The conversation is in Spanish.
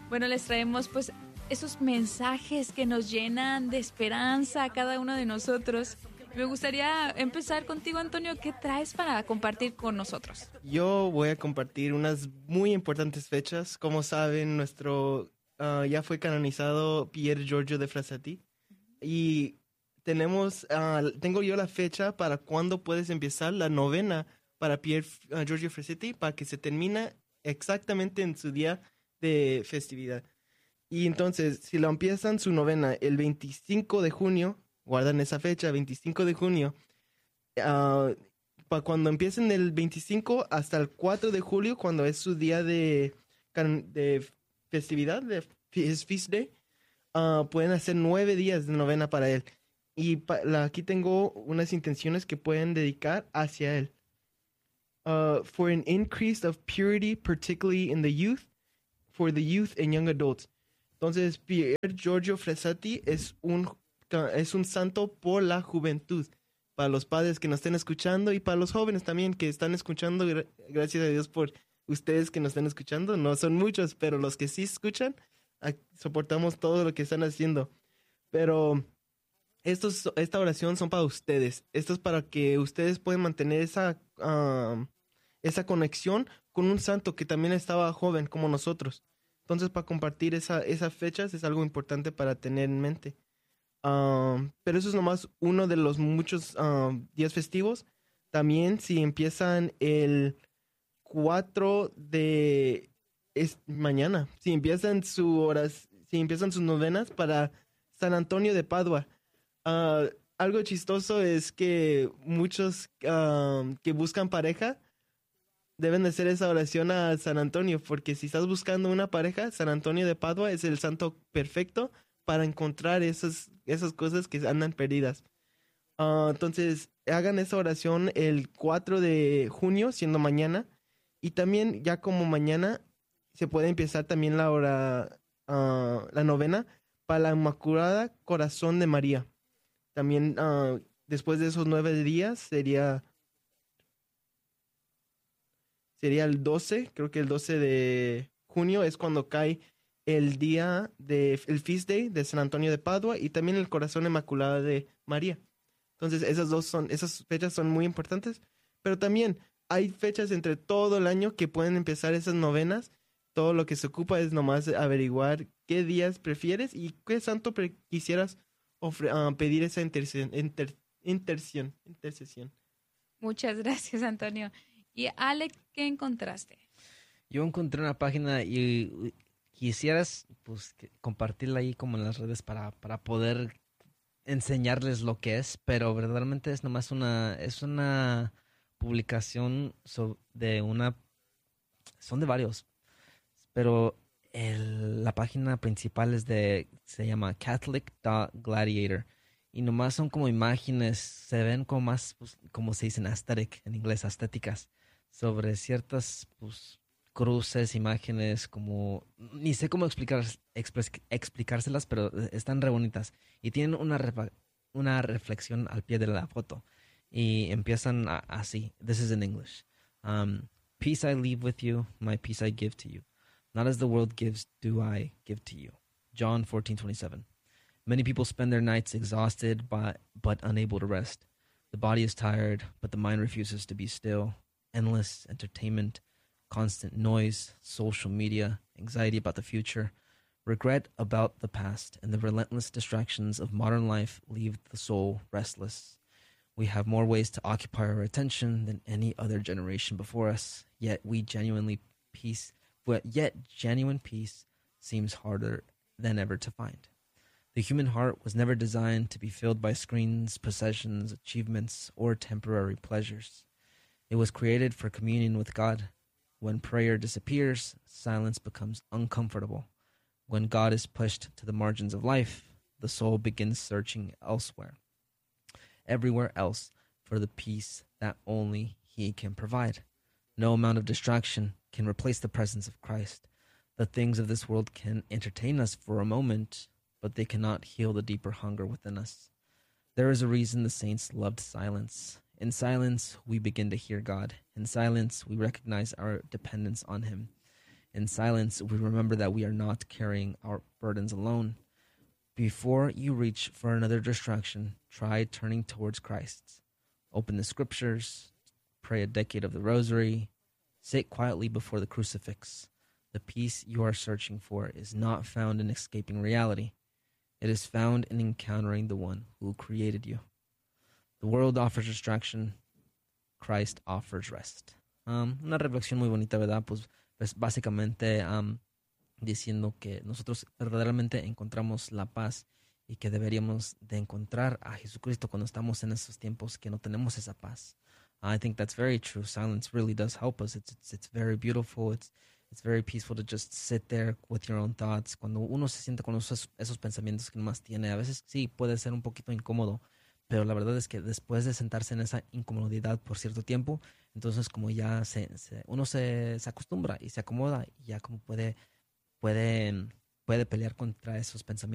Bueno, les traemos pues esos mensajes que nos llenan de esperanza a cada uno de nosotros. Me gustaría empezar contigo, Antonio. ¿Qué traes para compartir con nosotros? Yo voy a compartir unas muy importantes fechas. Como saben, ya fue canonizado Pier Giorgio de Frassati. Y tengo yo la fecha para cuándo puedes empezar la novena para Pier Giorgio Frassati para que se termine exactamente en su día de festividad. Y entonces, si lo empiezan su novena el 25 de junio, guardan esa fecha, 25 de junio, para cuando empiecen el 25 hasta el 4 de julio, cuando es su día de festividad, his feast day, pueden hacer 9 días de novena para él. Y aquí tengo unas intenciones que pueden dedicar hacia él. For an increase of purity, particularly in the youth, for the youth and young adults. Entonces, Pier Giorgio Frassati es un santo por la juventud. Para los padres que nos estén escuchando y para los jóvenes también que están escuchando, gracias a Dios por ustedes que nos están escuchando. No son muchos, pero los que sí escuchan, soportamos todo lo que están haciendo. Pero esta oración son para ustedes. Esto es para que ustedes puedan mantener esa conexión con un santo que también estaba joven como nosotros. Entonces, para compartir esas fechas es algo importante para tener en mente. Pero eso es nomás uno de los muchos días festivos. También si empiezan el 4 de mañana, si empiezan si empiezan sus novenas para San Antonio de Padua. Algo chistoso es que muchos que buscan pareja deben de hacer esa oración a San Antonio, porque si estás buscando una pareja, San Antonio de Padua es el santo perfecto para encontrar esas cosas que andan perdidas. Entonces, hagan esa oración el 4 de junio, siendo mañana, y también ya como mañana se puede empezar también la novena para la Inmaculada Corazón de María. También después de esos 9 días sería el 12, creo que el 12 de junio es cuando cae el día el Feast Day de San Antonio de Padua y también el Corazón Inmaculado de María. Entonces esas fechas son muy importantes, pero también hay fechas entre todo el año que pueden empezar esas novenas. Todo lo que se ocupa es nomás averiguar qué días prefieres y qué santo quisieras pedir esa intercesión. Muchas gracias, Antonio. Y Alex, ¿qué encontraste? Yo encontré una página y quisieras pues compartirla ahí como en las redes para poder enseñarles lo que es, pero verdaderamente es nomás es una publicación son de varios, pero la página principal se llama Catholic.Gladiator y nomás son como imágenes, se ven como más, pues, como se dicen aesthetic en inglés, estéticas, sobre ciertas pues cruces, imágenes, como ni sé cómo explicárselas, pero están re bonitas y tienen una reflexión al pie de la foto y empiezan así. This is in English. Peace I leave with you, my peace I give to you. Not as the world gives, do I give to you. John 14:27. Many people spend their nights exhausted but unable to rest. The body is tired, but the mind refuses to be still. Endless entertainment, constant noise, social media, anxiety about the future, regret about the past, and the relentless distractions of modern life leave the soul restless. We have more ways to occupy our attention than any other generation before us, yet genuine peace seems harder than ever to find. The human heart was never designed to be filled by screens, possessions, achievements, or temporary pleasures. It was created for communion with God. When prayer disappears, silence becomes uncomfortable. When God is pushed to the margins of life, the soul begins searching everywhere else, for the peace that only He can provide. No amount of distraction can replace the presence of Christ. The things of this world can entertain us for a moment, but they cannot heal the deeper hunger within us. There is a reason the saints loved silence. In silence, we begin to hear God. In silence, we recognize our dependence on Him. In silence, we remember that we are not carrying our burdens alone. Before you reach for another distraction, try turning towards Christ. Open the scriptures, pray a decade of the rosary, sit quietly before the crucifix. The peace you are searching for is not found in escaping reality. It is found in encountering the one who created you. The world offers distraction. Christ offers rest. Una reflexión muy bonita, ¿verdad? Pues básicamente diciendo que nosotros verdaderamente encontramos la paz y que deberíamos de encontrar a Jesucristo cuando estamos en esos tiempos que no tenemos esa paz. I think that's very true. Silence really does help us. It's very beautiful. It's very peaceful to just sit there with your own thoughts. Cuando uno se siente con esos pensamientos que nomás tiene, a veces sí puede ser un poquito incómodo, pero la verdad es que después de sentarse en esa incomodidad por cierto tiempo, entonces como ya uno se acostumbra y se acomoda y ya como puede pelear contra esos pensamientos